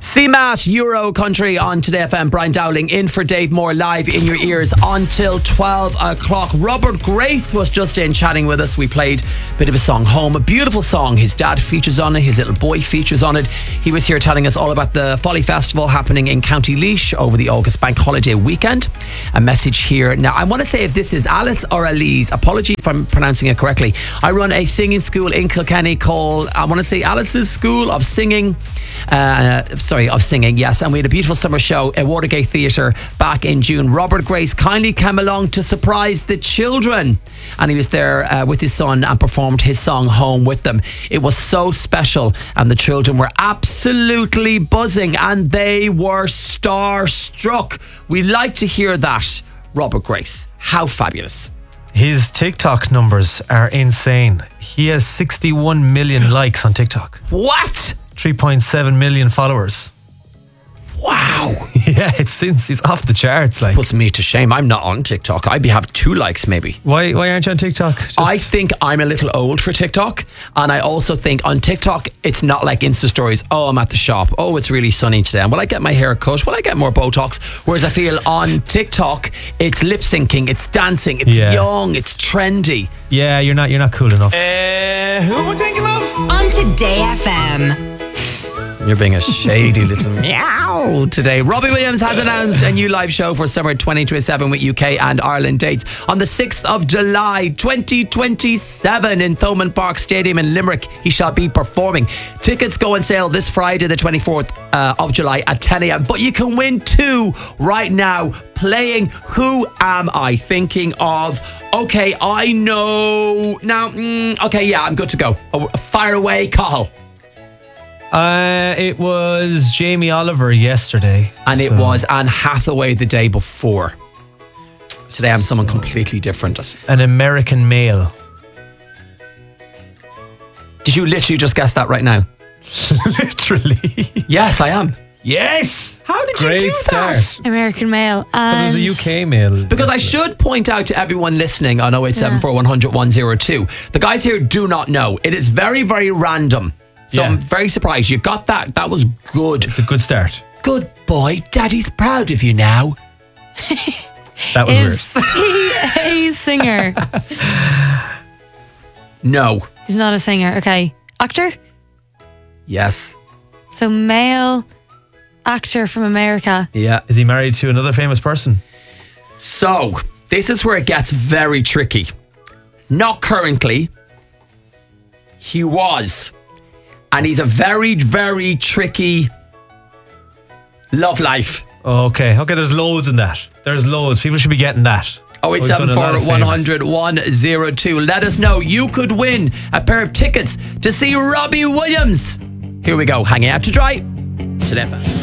CMAT Euro Country on Today FM. Brian Dowling in for Dave Moore, live in your ears until 12 o'clock. Robert Grace was just in chatting with us. We played a bit of a song, Home, a beautiful song. His dad features on it, his little boy features on it. He was here telling us all about the Folly Festival happening in County Laois over the August bank holiday weekend. A message here. Now, I want to say if this is Alice or Elise, apology if I'm pronouncing it correctly. I run a singing school in Kilkenny called, I want to say Alice's School of Singing. Of singing, yes. And we had a beautiful summer show at Watergate Theatre back in June. Robert Grace kindly came along to surprise the children, and he was there with his son and performed his song Home with them. It was so special, and the children were absolutely buzzing and they were starstruck. We like to hear that. Robert Grace, how fabulous. His TikTok numbers are insane. He has 61 million likes on TikTok. What? 3.7 million followers. Wow. Yeah, he's off the charts. Like, puts me to shame. I'm not on TikTok. I'd have 2 likes maybe. Why aren't you on TikTok? I think I'm a little old for TikTok, and I also think on TikTok it's not like Insta stories. Oh, I'm at the shop. Oh, it's really sunny today. And will I get my hair cut? Will I get more Botox? Whereas I feel on TikTok it's lip syncing, it's dancing, it's young, it's trendy. Yeah, you're not cool enough. Who am I thinking of? On Today FM. You're being a shady little meow today. Robbie Williams has announced a new live show for summer 2027 with UK and Ireland dates on the 6th of July 2027 in Thomond Park Stadium in Limerick. He shall be performing. Tickets go on sale this Friday the 24th of July at 10 a.m. But you can win 2 right now playing Who Am I Thinking Of? Okay, I know. Now, I'm good to go. Fire away, Cathal. It was Jamie Oliver yesterday. And it was Anne Hathaway the day before. Today I'm someone completely different. An American male. Did you literally just guess that right now? Literally. Yes, I am. Yes. How did Great you do start. that? American male. Because it was a UK male. Because I should point out to everyone listening on 0874 100 102, the guys here do not know. It is very, very random. So I'm very surprised. You got that. That was good. It's a good start. Good boy. Daddy's proud of you now. That was Is he a singer? No. He's not a singer. Okay. Actor? Yes. So male actor from America. Yeah. Is he married to another famous person? So this is where it gets very tricky. Not currently. He was. And he's a very, very tricky love life. Okay, there's loads in that. There's loads. People should be getting that. 0874 100 102. Let us know. You could win a pair of tickets to see Robbie Williams. Here we go. Hanging out to dry. Today FM.